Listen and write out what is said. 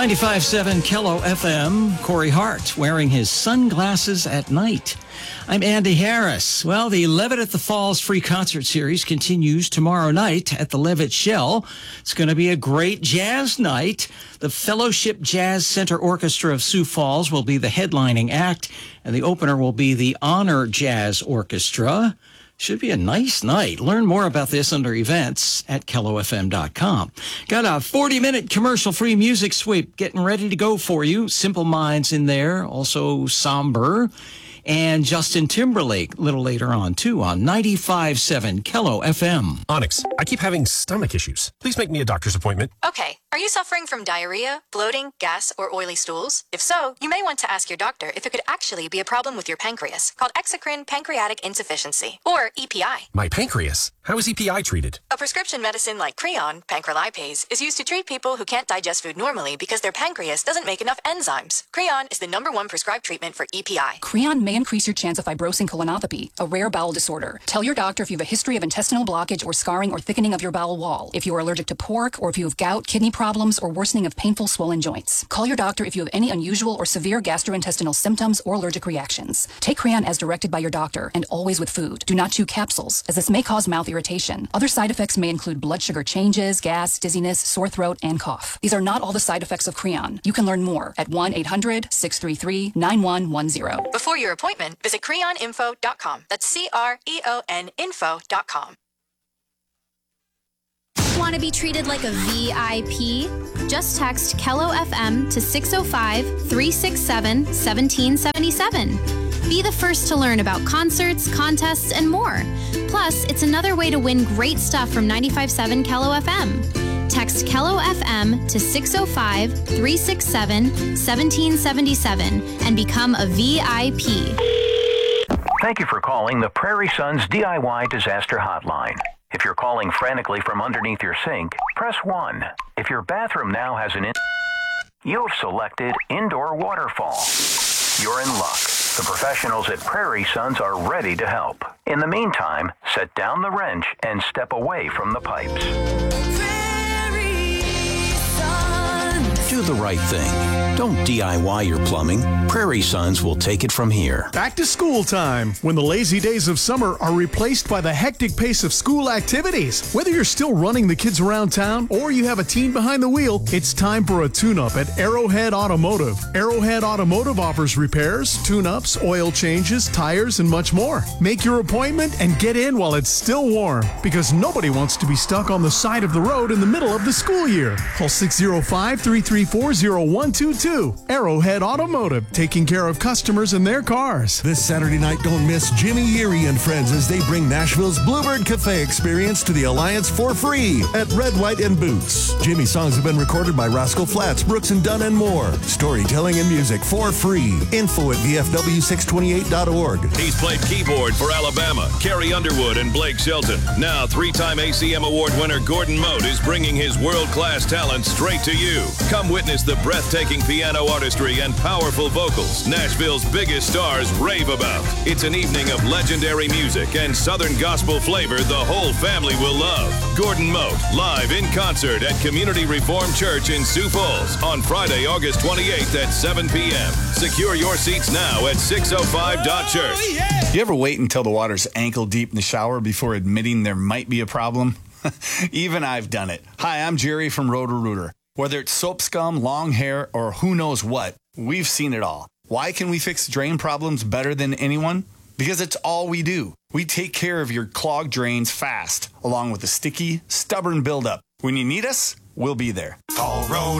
95.7 Kello FM, Corey Hart wearing his sunglasses at night. I'm Andy Harris. Well, the Levitt at the Falls free concert series continues tomorrow night at the Levitt Shell. It's going to be a great jazz night. The Fellowship Jazz Center Orchestra of Sioux Falls will be the headlining act, and the opener will be the Honor Jazz Orchestra. Should be a nice night. Learn more about this under events at KelloFM.com. Got a 40-minute commercial-free music sweep getting ready to go for you. Simple Minds in there, also Somber, and Justin Timberlake a little later on, too, on 95.7 Kello FM. Onyx, I keep having stomach issues. Please make me a doctor's appointment. Okay. Are you suffering from diarrhea, bloating, gas, or oily stools? If so, you may want to ask your doctor if it could actually be a problem with your pancreas, called exocrine pancreatic insufficiency, or EPI. My pancreas? How is EPI treated? A prescription medicine like Creon, pancrelipase, is used to treat people who can't digest food normally because their pancreas doesn't make enough enzymes. Creon is the #1 prescribed treatment for EPI. Creon may increase your chance of fibrosing colonopathy, a rare bowel disorder. Tell your doctor if you have a history of intestinal blockage or scarring or thickening of your bowel wall, if you are allergic to pork, or if you have gout, kidney problems, or worsening of painful swollen joints. Call your doctor if you have any unusual or severe gastrointestinal symptoms or allergic reactions. Take Creon as directed by your doctor, and always with food. Do not chew capsules, as this may cause mouth irritation. Other side effects may include blood sugar changes, gas, dizziness, sore throat, and cough. These are not all the side effects of Creon. You can learn more at 1-800-633-9110. Before your appointment, visit creoninfo.com. That's CREON info.com. Want to be treated like a VIP? Just text Kello FM to 605-367-1777. Be the first to learn about concerts, contests, and more. Plus, it's another way to win great stuff from 95.7 Kello FM. Text Kello FM to 605-367-1777 and become a VIP. Thank you for calling the Prairie Sons DIY Disaster Hotline. If you're calling frantically from underneath your sink, press 1. If your bathroom now has you've selected indoor waterfall. You're in luck. The professionals at Prairie Sons are ready to help. In the meantime, set down the wrench and step away from the pipes. Do the right thing. Don't DIY your plumbing. Prairie Sons will take it from here. Back to school time, when the lazy days of summer are replaced by the hectic pace of school activities. Whether you're still running the kids around town or you have a teen behind the wheel, it's time for a tune-up at Arrowhead Automotive. Arrowhead Automotive offers repairs, tune-ups, oil changes, tires, and much more. Make your appointment and get in while it's still warm, because nobody wants to be stuck on the side of the road in the middle of the school year. Call 605-334-0122. Arrowhead Automotive, taking care of customers and their cars. This Saturday night, don't miss Jimmy Yeary and friends as they bring Nashville's Bluebird Cafe experience to the Alliance for free at Red, White, and Boots. Jimmy's songs have been recorded by Rascal Flatts, Brooks and Dunn, and more. Storytelling and music for free. Info at VFW628.org. He's played keyboard for Alabama, Carrie Underwood, and Blake Shelton. Now, 3-time ACM Award winner Gordon Mote is bringing his world-class talent straight to you. Come witness the breathtaking piano artistry and powerful vocals Nashville's biggest stars rave about. It's an evening of legendary music and Southern gospel flavor the whole family will love. Gordon Mote, live in concert at Community Reformed Church in Sioux Falls on Friday, August 28th at 7 p.m. Secure your seats now at 605.church. You ever wait until the water's ankle deep in the shower before admitting there might be a problem? Even I've done it. Hi, I'm Jerry from Roto-Rooter. Whether it's soap scum, long hair, or who knows what, we've seen it all. Why can we fix drain problems better than anyone? Because it's all we do. We take care of your clogged drains fast, along with the sticky, stubborn buildup. When you need us, we'll be there. Call Road.